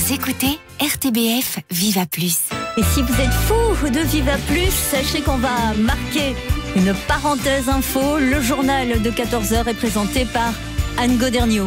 Vous écoutez RTBF Viva Plus. Et si vous êtes fou de Viva Plus, sachez qu'on va marquer une parenthèse info. Le journal de 14h est présenté par Anne Goderniaud.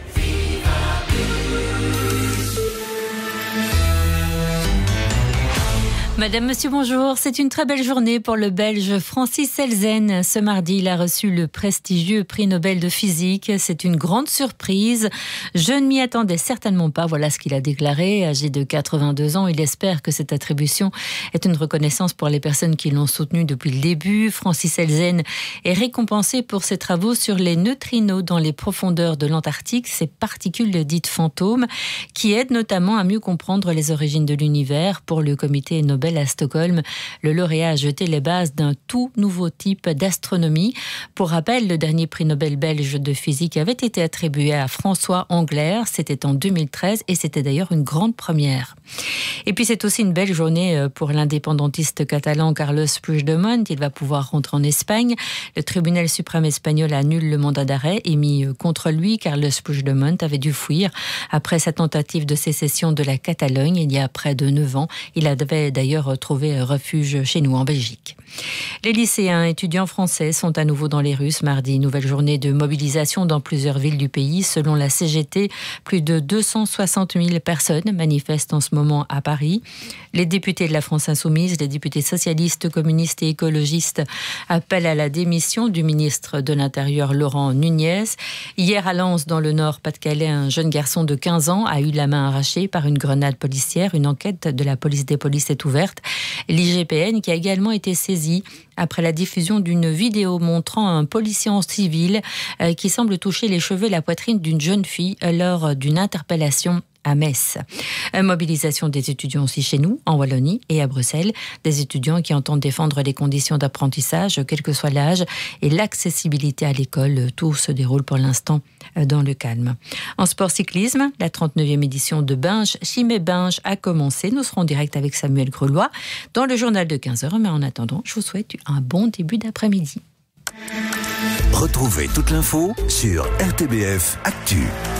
Madame, monsieur, bonjour. C'est une très belle journée pour le Belge Francis Selzen. Ce mardi, il a reçu le prestigieux prix Nobel de physique. C'est une grande surprise. Je ne m'y attendais certainement pas. Voilà ce qu'il a déclaré. Âgé de 82 ans, il espère que cette attribution est une reconnaissance pour les personnes qui l'ont soutenu depuis le début. Francis Selzen est récompensé pour ses travaux sur les neutrinos dans les profondeurs de l'Antarctique, ces particules dites fantômes, qui aident notamment à mieux comprendre les origines de l'univers. Pour le comité Nobel à Stockholm, le lauréat a jeté les bases d'un tout nouveau type d'astronomie. Pour rappel, le dernier prix Nobel belge de physique avait été attribué à François Englert. C'était en 2013 et c'était d'ailleurs une grande première. Et puis c'est aussi une belle journée pour l'indépendantiste catalan Carlos Puigdemont. Il va pouvoir rentrer en Espagne. Le tribunal suprême espagnol annule le mandat d'arrêt émis contre lui. Carlos Puigdemont avait dû fuir après sa tentative de sécession de la Catalogne il y a près de 9 ans. Il avait d'ailleurs trouvé refuge chez nous en Belgique. Les lycéens étudiants français sont à nouveau dans les rues ce mardi. Nouvelle journée de mobilisation dans plusieurs villes du pays. Selon la CGT, plus de 260 000 personnes manifestent en ce moment à Paris. Les députés de la France Insoumise, les députés socialistes, communistes et écologistes appellent à la démission du ministre de l'Intérieur Laurent Nunez. Hier à Lens, dans le Nord-Pas-de-Calais, un jeune garçon de 15 ans a eu la main arrachée par une grenade policière. Une enquête de la police des polices est ouverte. L'IGPN qui a également été saisie après la diffusion d'une vidéo montrant un policier en civil qui semble toucher les cheveux et la poitrine d'une jeune fille lors d'une interpellation à Metz. Mobilisation des étudiants aussi chez nous, en Wallonie et à Bruxelles. Des étudiants qui entendent défendre les conditions d'apprentissage, quel que soit l'âge, et l'accessibilité à l'école. Tout se déroule pour l'instant dans le calme. En sport cyclisme, la 39e édition de Binge-Chimay-Binge a commencé. Nous serons en direct avec Samuel Grelois dans le journal de 15h. Mais en attendant, je vous souhaite un bon début d'après-midi. Retrouvez toute l'info sur RTBF Actu.